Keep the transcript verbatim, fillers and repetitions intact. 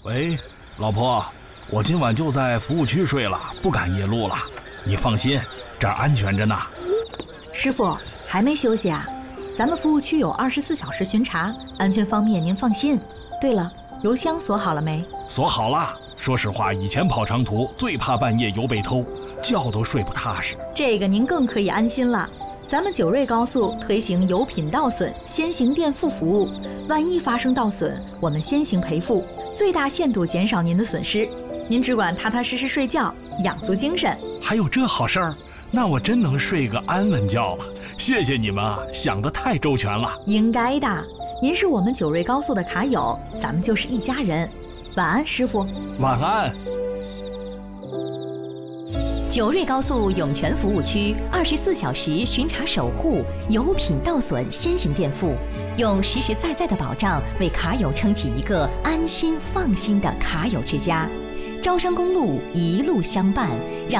喂，老婆，我今晚就在服务区睡了，不赶夜路了。你放心，这儿安全着呢。 师傅，还没休息啊？咱们服务区有二十四小时巡查，安全方面您放心。对了，油箱锁好了没？ 锁好了。说实话，以前跑长途最怕半夜油被偷，觉都睡不踏实。 这个您更可以安心了。咱们九瑞高速推行油品盗损先行垫付服务，万一发生盗损，我们先行赔付，最大限度减少您的损失。您只管踏踏实实睡觉，养足精神。 还有这好事儿？那我真能睡个安稳觉了。谢谢你们啊，想得太周全了。 应该的，您是我们九瑞高速的卡友，咱们就是一家人。晚安，师傅。 晚安。 九瑞高速涌泉服务区二十四小时巡查守护，油品盗损先行垫付，用实实在在的保障为卡友撑起一个安心放心的卡友之家。招商公路一路相伴，让